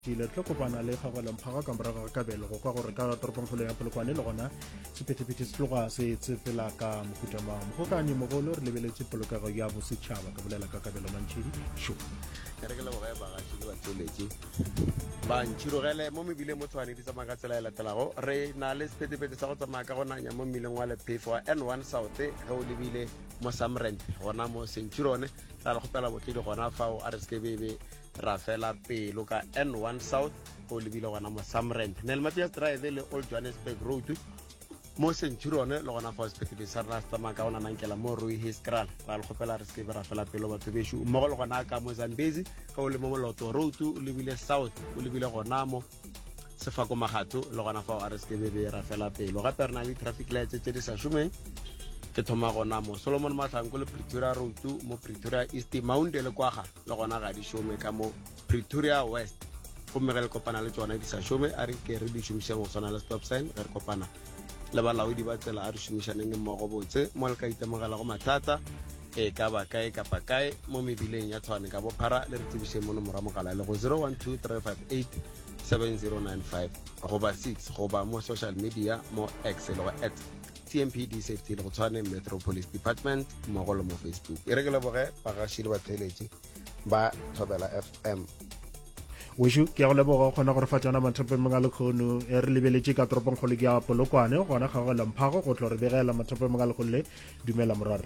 le tlo kopana le ga go lemphaga ka morago ga kabelo go kwa gore ka toropongkgolo ya Polokwane le gona sephethephethe se tloga se tsefela ka mokhutamang mogokane mogolo re lebeletse polokego ya bosetšhaba ka bolela ka kabelo mantšhedi sho re ke le bogae bagaši le batsoletše ba ntšhirogele mo mebile mo tshwane di tsamaya ka tsela e latelago re na le sephethephethe sa go tsamaya ka gonanya mo mmeleng wa lephefo wa N1 South ge o lebile mo Samrand gona mo Centurion tla le gopela botledi gona fao a re se bebe ra fela pelo ka N1 South o lebile gona mo Samrand Nel Matthias Drive le Old Johannesburg Road mo Centurion le gona fao sephethephethe sa rena se tsamaya ka gona nankela mo Roy Hiskral ra le gopela re se ra fela pelo batho beshu mmogo le gona ka mo Zambezi ga o le mo Moloto Road o lebile South o lebile gona mo Sefako Magatho le gona fao a re se bebe ra fela pelo gape re na le traffic lights tse di sa šomeng ke thoma gona mo Solomon Mahlangu le Pretoria Road mo Pretoria East Mount le kwaga le gona ga di šome ka mo Pretoria West go mmege le kopana le tsona di sa šome a re ke re di šomiša go swana le stop sign re kopana le balaodi ba tsela a re šomišaneng mmogo botse mo le ka itemogela go mathata e ka ba kae kapa kae mo mebileng ya tshwane ka bophara le re tsebiše mo nomoro mogala le go 0123587095 goba 6 goba mo social media mo X le go @TMPD Safety le go tshwane Metro Police Department mmogo le mo Facebook e re ke leboge bagaši le batheletši ba Thobela FM weshu ke go leboga gona gore fa tsona mathapeng mga lekgono e re lebeletse ka toropongkgolo ya Polokwane gona ga go lemphago go tlo re begela mathapeng mga lekgono le dumela morare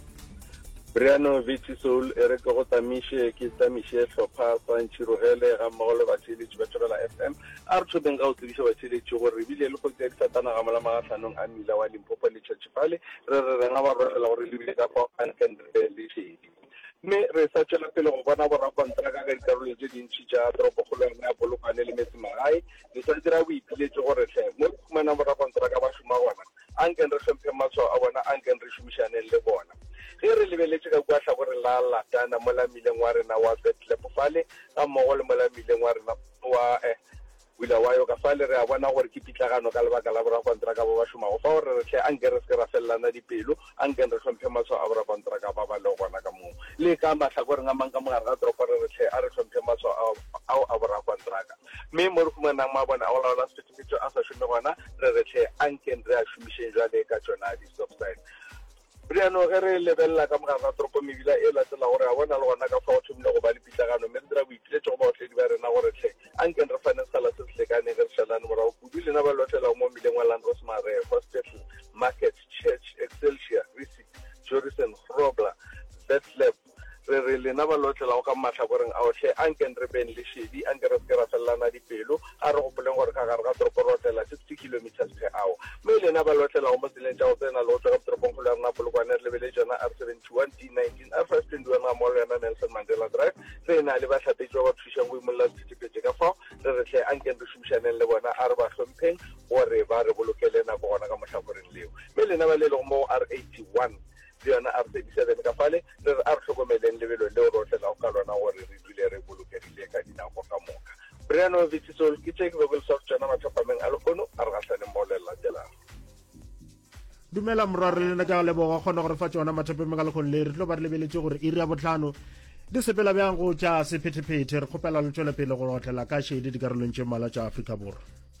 Briano Vitisol e re go tamishe ke tamishe hlopha sa ntshirogele ga mmogo le batheletši ba Thobela FM a re thobeng ga o tsebiša batheletši gore re bile le go tsa disatana ga mola magatlhanong a mmila wa Limpopo le Tšhatšhefale re renga ba rotlela gore le bile ka fao ankendre le šedi mme re sa tšwela pele go bona borakontraka ka dikarolo tse dintšhi tša toropokgolo ya Polokwane le metsemagae le sa dira boipiletše gore hle mo fumana borakontraka ba šoma gona anken re hlomphe matshwao a bona anken re šomišaneng le bona ge re lebeletše ka kua tlhagore la latana mo la mileng wa rena wa Betlepofale ga mmogo le mo la mileng wa rena wa Bulawayo ka fale re a bona gore ke pitlagano ka lebaka la borakontraka ba ba šomago fa gore re tle anke re se ra felelana dipelo anke re hlomphe matshwao a borakontraka ba ba le gona ka moo le ka mahlakoreng a mang ka mogare ga toropo re tle a re hlomphe matshwao ao a borakontraka mme mo re humanang ma bona a go laola sephethephethe a sa šome gona re tle anke re a šomišeng jwale ka tsona di-stop sign Briano ge re lebelela ka mogare ga toropo mebila e latela gore a bona le gona ka fa go thomile go ba le pitlagano mme re dira boipiletše go baotledi ba rena gore tle anke re fane sala se se lekaneng re šalane morago kudu lena ba lotlela mo mmileng wa Land Rosemary Hospital Market Church Excelsior Risi Jorison Grobler Bethlehem re lena ba lotlela go ka mahlakoreng a otlhe anke re ben le šedi anke re se ra felelana dipelo a re gopoleng gore ka gare ga toropo re otlela 60 kilometers per hour mme lena ba lotlela go mo tseleng tša go tsena le go tla ka toropongkgolo ya rena Polokwane re lebele jona R71 D19 R521 ga mo le yona Nelson Mandela Drive re na le bahlapetši ba ba thušang go imolola sephethephethe ka fao re tle anke re šomišaneng le bona a re ba hlompheng gore ba re bolokele nako gona ka mohlakoreng leo mme lena ba le lego mo R81 le yona R37 ka fale re re a re hlokomeleng lebelo leo re otlela go ka lona gore re dule re bolokegile ka dinako ka moka Briano Vitisol ke tšeke bebel soft tsona mathapameng a lekgono a re gatlhaneng mo le latelang dumela morare le ka leboga gona gore fa tsona mathapeng mga lekgono le re tlo ba re lebeletse gore iri ya botlhano di sepela bjang go tša sephethephethe re kgopela le tšwele pele go otlela ka šedi dikarolong tše mmala tša Afrika Borwa